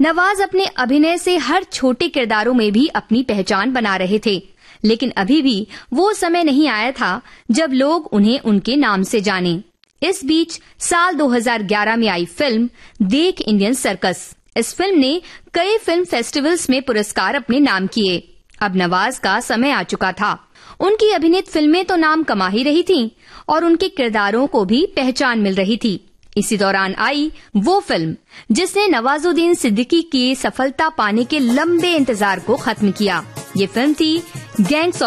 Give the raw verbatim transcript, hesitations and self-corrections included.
नवाज अपने अभिनय से हर छोटे किरदारों में भी अपनी पहचान बना रहे थे, लेकिन अभी भी वो समय नहीं आया था जब लोग उन्हें उनके नाम से जाने। इस बीच साल दो हज़ार ग्यारह में आई फिल्म देख इंडियन सर्कस। इस फिल्म ने कई फिल्म फेस्टिवल्स में पुरस्कार अपने नाम किए। अब नवाज का समय आ चुका था। उनकी अभिनीत फिल्में तो नाम कमा ही रही थीं और उनके किरदारों को भी पहचान मिल रही थी। इसी दौरान आई वो फिल्म जिसने नवाजुद्दीन सिद्दीकी की सफलता पाने के लंबे इंतजार को खत्म किया। ये फिल्म थी गैंग्स